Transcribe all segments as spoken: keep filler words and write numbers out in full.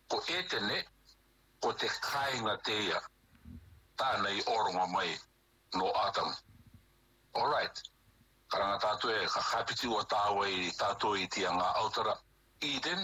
ko etene, ko te kāinga teia, tānei oronga mai no Adam. Alright. Karanga tātou e ka kapiti o tāua i tātou i tia ngā autara. Eden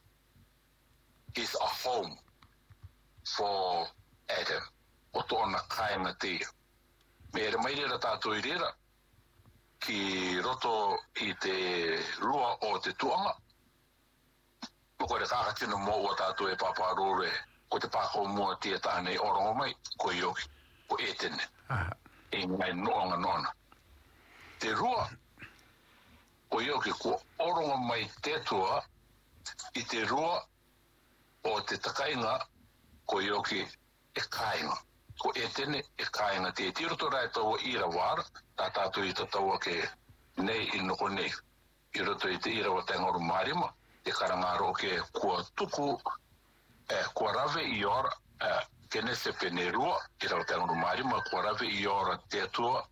is a home for Adam. O tōna kāinga teia. Me ere mai rera tātou i rera, ki roto i te rua o te tuanga. Mo koe re kākatina mō o tātou e paparore, ko te pāko mua tia tānei orongo mai, ko ioki, ko etene. E ngai noanga nona. Te rua, ko ioki, ko orongo mai te tua, i te rua o te takainga, ko ioki e kāinga. Ko etene e kāinga te tiroto rai tau ira wāra, tā tātou i tataua ke nei i noko nei. I roto i te ira wa tengoru marima, te karangaro ke kua tuku, eh, kua rave i ora, eh, kene se pene rua, i rawa tengoru marima, kua rave i ora te atua,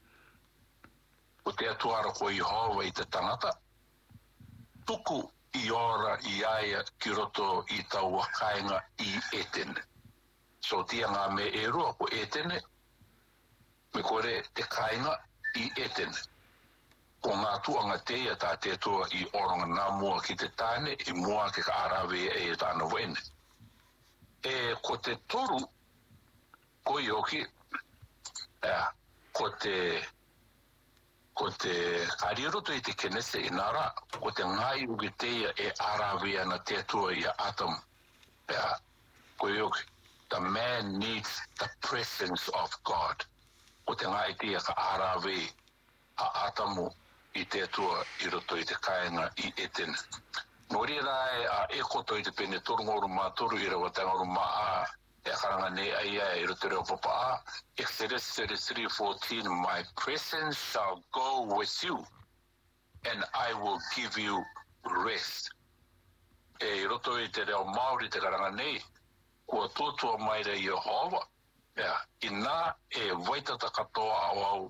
o te atua ara ko i hoa i te tangata, tuku i ora i aia ki roto i taua kāinga i etene. So tia ngā me e rua ko etene, me kore te kāinga i etene. Ko ngā tuanga teia tā te tua i oronga nā mua ki te tāne, i mua ke ka arawe e e tāna wene. E ko te toru, ko i oki, eh, ko te, ko te kariroto i te kenese i nara, ko te ngai uki teia e arawe ana te tua i a Adam. Eh, ko i oki. The man needs the presence of God. O te ngai tia ka arawe a Atamu i te atua i roto i te kāinga i etene. Nori rai a ekoto i te pene torongoru mātoru i rawa tangoru maa e karanga ne aia i roto reo papa a. Exodus thirty-three fourteen, my presence shall go with you and I will give you rest. E i roto i te reo Māori te karanga nei, kua tōtua mai rei Jehova, yeah, i nā e waitata katoa au au,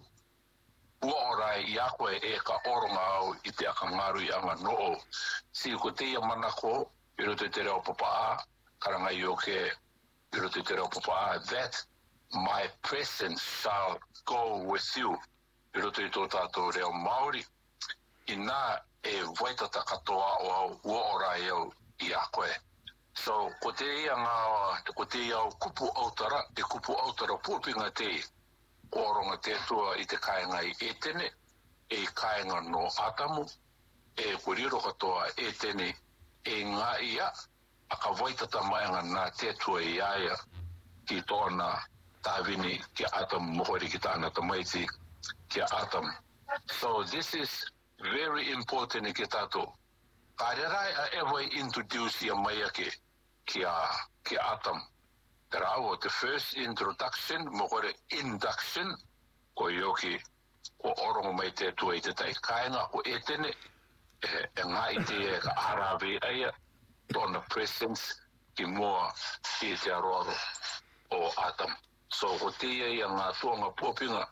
ua orai i a koe e ka oronga au i te akangaru i anga noo. Si ko te ia manako, i roto i te reo papa a, karanga i oke, i roto i te reo papa a, that my presence shall go with you. I roto i tō tātou reo Māori, i nā e waitata katoa au au, ua orai au i a koe. So, ko te ia ngā, ko te ia kupu autara, te kupu autara pūpinga te, oronga te tua i te kāinga i etene, e kāinga no Atamu, e kuriro katoa etene, e ngā ia, a ka waitata maenga nā te tua i aia, ki tōna tāwini ki Atamu, mohori ki tāna tamaiti ki Atamu. So, this is very important i ki tātou. Kārerai a ewa introduce ia mai ake, Kia, kia Atam. Te rao, the first introduction, mo kore induction, ko ioki, ko orongo mai te tua i te tai kāinga, ko etene, e, e ngā i te e ka arawe aia, tōna presence, ki mua i te aroaro o Atam. So, ko te ia ngā tuanga pōpinga,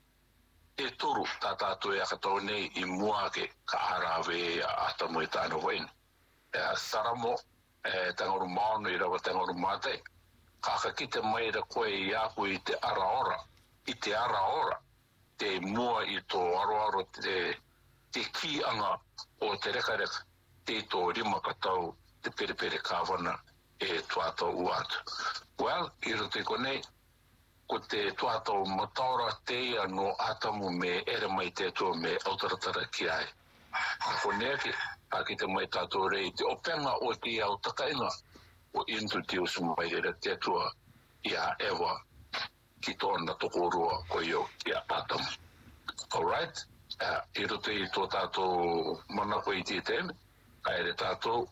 e toru tā tātou e akatau nei i mua ke ka arawe a Atamu i tāna wain. E saramo, e tangoru maono i rawa tangoru mātai, kaka ki te maira koe i aku i te ara ora, i te ara ora, te mua i tō aroaro te, te ki anga o te reka reka, te tō rima katau, te pere pere kāwana e tuatau uatu. Well, i roto i konei, ko te tuatau mataura teia no Atamu me ere mai te tua me autaratara ki ai. Ko neke, a ki te mai tātou rei, te openga o te au takainga, o introduce mai ere te tua i a ewa ki tōna tokorua ko iau ki a Atamu. Alright? Uh, I roto i tō tātou manako i te tēme, ka ere tātou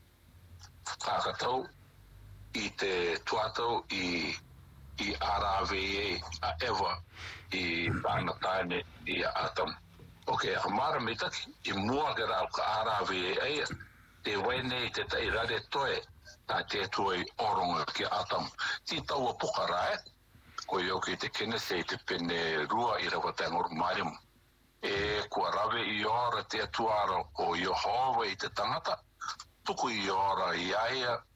kākatau i te tuatau i, i arawe e a ewa i tāna tāne i a Atamu. Ok, a mara me taki, i mua ke rau ka arawe e eia, te wene i te tai rare toe, tā te tuai oronga ki Atamu. Ti taua pokara e, ko iau ki te kenese i te pene rua i rawa tangoru marimu. E kua rawe i ora te atuara o Jehova i te tangata, tuku i ora i aia